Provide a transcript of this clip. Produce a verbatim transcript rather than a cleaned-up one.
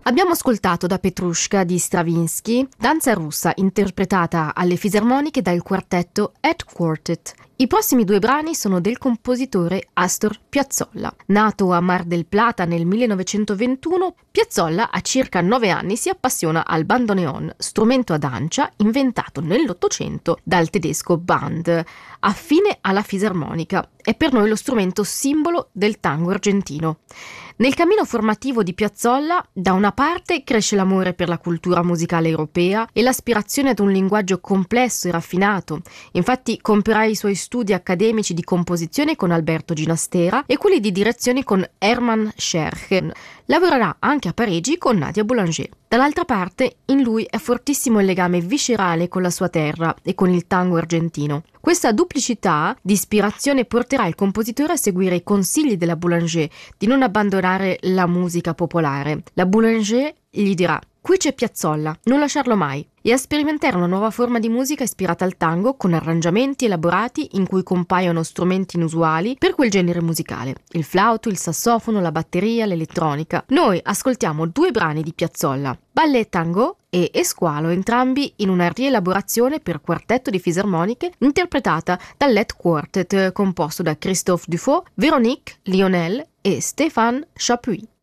Abbiamo ascoltato da Petrushka di Stravinsky, danza russa interpretata alle fisarmoniche dal quartetto Ed Quartet. I prossimi due brani sono del compositore Astor Piazzolla. Nato a Mar del Plata nel millenovecentoventuno, Piazzolla a circa nove anni si appassiona al bandoneon, strumento ad ancia inventato nell'Ottocento dal tedesco Band, affine alla fisarmonica. È per noi lo strumento simbolo del tango argentino. Nel cammino formativo di Piazzolla, da una parte cresce l'amore per la cultura musicale europea e l'aspirazione ad un linguaggio complesso e raffinato. Infatti compirà i suoi studi accademici di composizione con Alberto Ginastera e quelli di direzione con Hermann Scherchen. Lavorerà anche a Parigi con Nadia Boulanger. Dall'altra parte, in lui è fortissimo il legame viscerale con la sua terra e con il tango argentino. Questa duplicità di ispirazione porterà il compositore a seguire i consigli della Boulanger di non abbandonare la musica popolare. La Boulanger gli dirà: qui c'è Piazzolla, non lasciarlo mai, e a sperimentare una nuova forma di musica ispirata al tango con arrangiamenti elaborati in cui compaiono strumenti inusuali per quel genere musicale: il flauto, il sassofono, la batteria, l'elettronica. Noi ascoltiamo due brani di Piazzolla, Ballet Tango e Esqualo, entrambi in una rielaborazione per quartetto di fisarmoniche interpretata dal Let Quartet, composto da Christophe Dufaux, Véronique Lionel e Stéphane Chapuis.